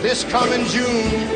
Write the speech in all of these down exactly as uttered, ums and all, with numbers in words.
this coming June.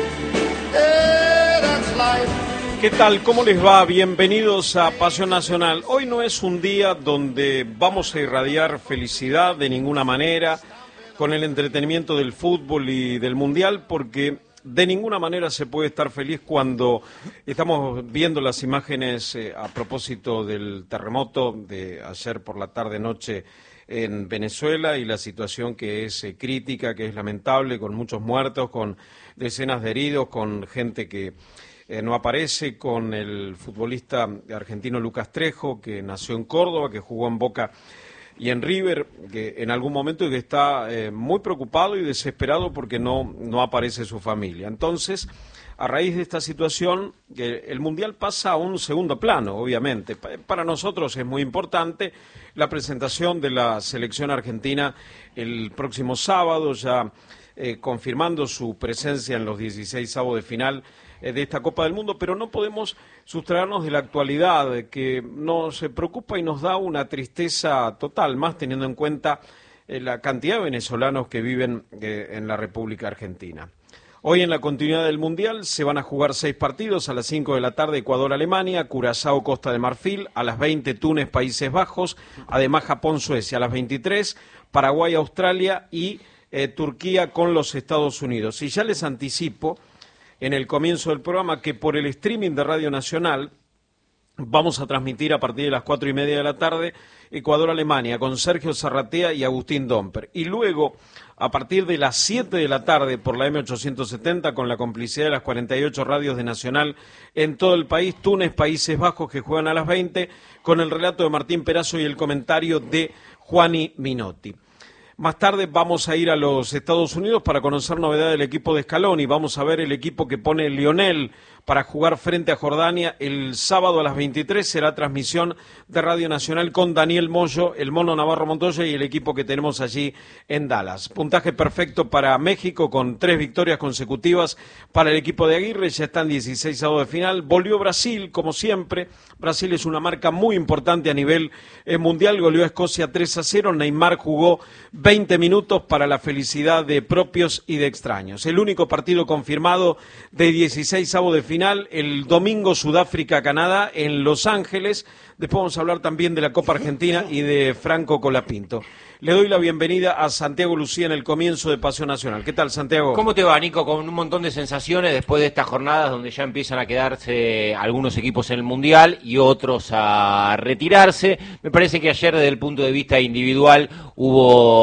Yeah, that's life. ¿Qué tal? ¿Cómo les va? Bienvenidos a Pasión Nacional. Hoy no es un día donde vamos a irradiar felicidad de ninguna manera con el entretenimiento del fútbol y del mundial, porque de ninguna manera se puede estar feliz cuando estamos viendo las imágenes eh, a propósito del terremoto de ayer por la tarde-noche en Venezuela y la situación que es eh, crítica, que es lamentable, con muchos muertos, con decenas de heridos, con gente que eh, no aparece, con el futbolista argentino Lucas Trejo, que nació en Córdoba, que jugó en Boca y en River, que en algún momento que está eh, muy preocupado y desesperado porque no, no aparece su familia. Entonces, a raíz de esta situación, que el Mundial pasa a un segundo plano, obviamente. Para nosotros es muy importante la presentación de la selección argentina el próximo sábado, ya eh, confirmando su presencia en los dieciseisavos de final eh, de esta Copa del Mundo, pero no podemos sustraernos de la actualidad, que nos preocupa y nos da una tristeza total, más teniendo en cuenta eh, la cantidad de venezolanos que viven eh, en la República Argentina. Hoy en la continuidad del Mundial se van a jugar seis partidos: a las cinco de la tarde Ecuador-Alemania, Curazao, Costa de Marfil, a las veinte Túnez, Países Bajos, además Japón-Suecia, a las veintitrés Paraguay-Australia y eh, Turquía con los Estados Unidos. Y ya les anticipo en el comienzo del programa que por el streaming de Radio Nacional vamos a transmitir a partir de las cuatro y media de la tarde Ecuador-Alemania con Sergio Zarratea y Agustín Domper. Y luego, a partir de las siete de la tarde por la M ochocientos setenta, con la complicidad de las cuarenta y ocho radios de Nacional en todo el país, Túnez, Países Bajos, que juegan a las veinte, con el relato de Martín Perazo y el comentario de Juani Minotti. Más tarde vamos a ir a los Estados Unidos para conocer novedades del equipo de Scaloni. Vamos a ver el equipo que pone Lionel para jugar frente a Jordania el sábado a las veintitrés. Será transmisión de Radio Nacional con Daniel Moyo, el Mono Navarro Montoya y el equipo que tenemos allí en Dallas. Puntaje perfecto para México con tres victorias consecutivas para el equipo de Aguirre. Ya están dieciseisavos de final. Volvió Brasil, como siempre. Brasil es una marca muy importante a nivel eh, mundial. Goleó a Escocia tres a cero. Neymar jugó veinte minutos para la felicidad de propios y de extraños. El único partido confirmado de dieciseisavos de final, el domingo Sudáfrica-Canadá en Los Ángeles. Después vamos a hablar también de la Copa Argentina y de Franco Colapinto. Le doy la bienvenida a Santiago Lucía en el comienzo de Pasión Nacional. ¿Qué tal, Santiago? ¿Cómo te va, Nico? Con un montón de sensaciones después de estas jornadas donde ya empiezan a quedarse algunos equipos en el Mundial y otros a retirarse. Me parece que ayer, desde el punto de vista individual, hubo